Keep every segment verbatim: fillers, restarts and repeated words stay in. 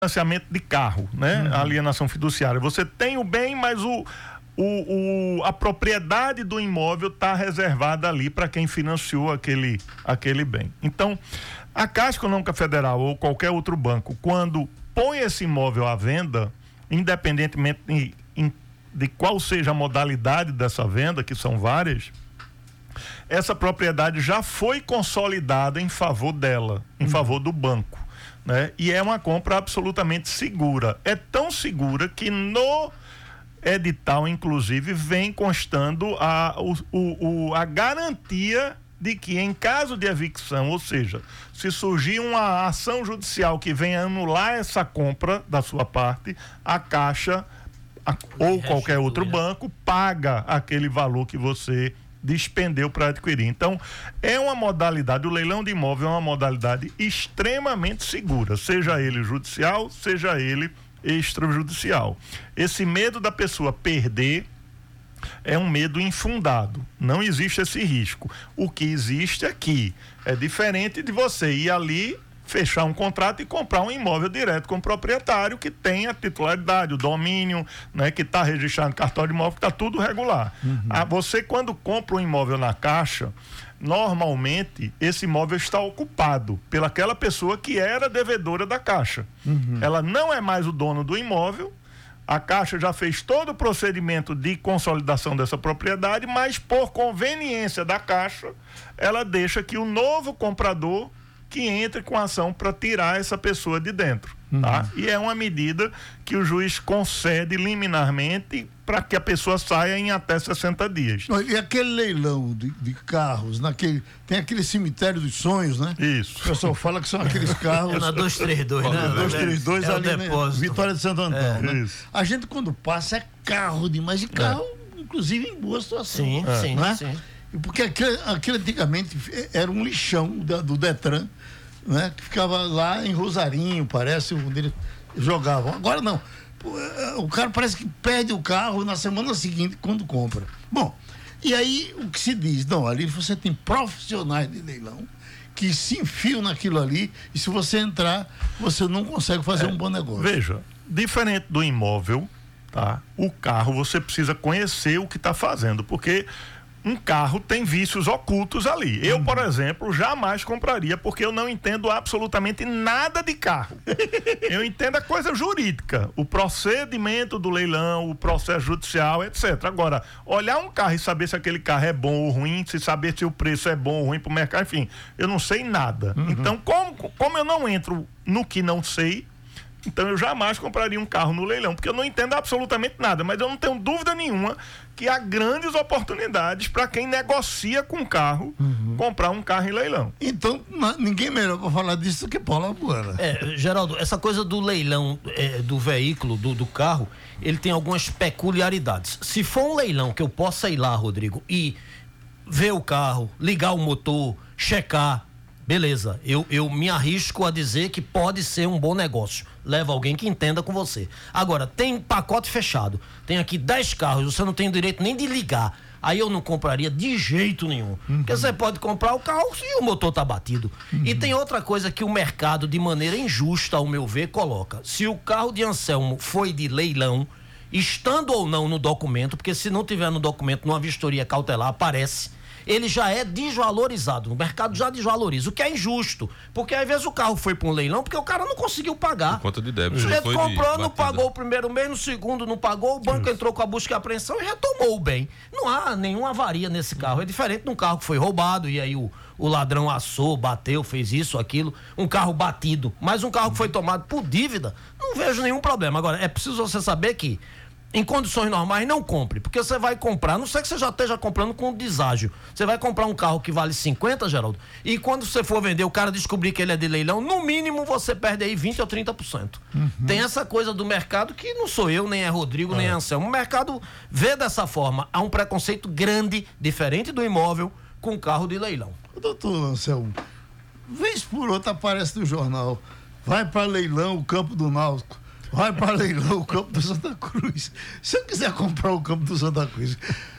financiamento de carro, né? Uhum. A alienação fiduciária. Você tem o bem, mas o, o, o, a propriedade do imóvel está reservada ali para quem financiou aquele, aquele bem. Então, a Caixa Econômica Federal ou qualquer outro banco, quando põe esse imóvel à venda, independentemente de, de qual seja a modalidade dessa venda, que são várias, essa propriedade já foi consolidada em favor dela, em uhum. favor do banco. Né? E é uma compra absolutamente segura. É tão segura que no edital, inclusive, vem constando a, o, o, a garantia de que, em caso de evicção, ou seja, se surgir uma ação judicial que venha anular essa compra da sua parte, a Caixa a, ou qualquer outro banco paga aquele valor que você despendeu para adquirir. Então, é uma modalidade, o leilão de imóvel é uma modalidade extremamente segura, seja ele judicial, seja ele extrajudicial. Esse medo da pessoa perder é um medo infundado, não existe esse risco. O que existe aqui é diferente de você ir ali fechar um contrato e comprar um imóvel direto com o proprietário que tem a titularidade, o domínio, né, que está registrado no cartório de imóvel, que está tudo regular. Uhum. Ah, você, quando compra um imóvel na Caixa, normalmente esse imóvel está ocupado pelaquela pessoa que era devedora da Caixa. Uhum. Ela não é mais o dono do imóvel, a Caixa já fez todo o procedimento de consolidação dessa propriedade, mas por conveniência da Caixa, ela deixa que o novo comprador que entre com a ação para tirar essa pessoa de dentro, uhum. tá? E é uma medida que o juiz concede liminarmente para que a pessoa saia em até sessenta dias. E aquele leilão de, de carros, naquele, tem aquele cemitério dos sonhos, né? Isso. O pessoal fala que são aqueles carros... É na duzentos e trinta e dois, né? duzentos e trinta e dois é ali, né? Vitória de Santo Antão, é, né? Isso. A gente, quando passa, é carro demais, e carro, é. inclusive, em boa situação. Sim, é. sim, né? sim. Porque aquele, aquele antigamente era um lixão da, do Detran, né? Que ficava lá em Rosarinho, parece, onde eles jogavam. Agora não. O cara parece que perde o carro na semana seguinte quando compra. Bom, e aí o que se diz? Não, ali você tem profissionais de leilão que se enfiam naquilo ali, e se você entrar, você não consegue fazer é, um bom negócio. Veja, diferente do imóvel, tá? O carro você precisa conhecer o que está fazendo, porque um carro tem vícios ocultos ali. Eu, por exemplo, jamais compraria, porque eu não entendo absolutamente nada de carro. Eu entendo a coisa jurídica, o procedimento do leilão, o processo judicial, etcétera. Agora, olhar um carro e saber se aquele carro é bom ou ruim, se saber se o preço é bom ou ruim para o mercado, enfim, eu não sei nada. Uhum. Então, como, como eu não entro no que não sei, então eu jamais compraria um carro no leilão, porque eu não entendo absolutamente nada, mas eu não tenho dúvida nenhuma que há grandes oportunidades para quem negocia com carro, uhum. comprar um carro em leilão. Então, ninguém melhor para falar disso do que Paulo Abuana. É, Geraldo, essa coisa do leilão é, do veículo, do, do carro, ele tem algumas peculiaridades. Se for um leilão que eu possa ir lá, Rodrigo, e ver o carro, ligar o motor, checar, beleza, eu, eu me arrisco a dizer que pode ser um bom negócio. Leva alguém que entenda com você. Agora, tem pacote fechado. Tem aqui dez carros, você não tem o direito nem de ligar. Aí eu não compraria de jeito nenhum. Uhum. Porque você pode comprar o carro se o motor tá batido. Uhum. E tem outra coisa que o mercado, de maneira injusta, ao meu ver, coloca. Se o carro de Anselmo foi de leilão, estando ou não no documento, porque se não tiver no documento, numa vistoria cautelar, aparece, ele já é desvalorizado, o mercado já desvaloriza, o que é injusto, porque às vezes o carro foi para um leilão porque o cara não conseguiu pagar. Por conta de débito. O sujeito comprou, não pagou o primeiro mês, no segundo não pagou, o banco Isso. entrou com a busca e apreensão e retomou o bem. Não há nenhuma avaria nesse carro, é diferente de um carro que foi roubado e aí o, o ladrão assou, bateu, fez isso, aquilo, um carro batido, mas um carro que foi tomado por dívida, não vejo nenhum problema. Agora, é preciso você saber que em condições normais, não compre, porque você vai comprar, não sei que você já esteja comprando com deságio, você vai comprar um carro que vale cinquenta, Geraldo, e quando você for vender, o cara descobrir que ele é de leilão, no mínimo você perde aí vinte ou trinta por cento. Uhum. Tem essa coisa do mercado que não sou eu, nem é Rodrigo, é. nem é Anselmo. O mercado vê dessa forma, há um preconceito grande, diferente do imóvel, com carro de leilão. Doutor Anselmo, vez por outra aparece no jornal, vai para leilão o Campo do Náutico. Vai para leilão o Campo do Santa Cruz. Se eu quiser comprar o Campo do Santa Cruz,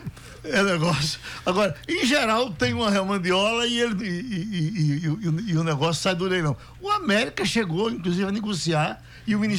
é negócio. Agora, em geral, tem uma remandiola e, ele, e, e, e, e, e, e o negócio sai do leilão. O América chegou, inclusive, a negociar e o Ministério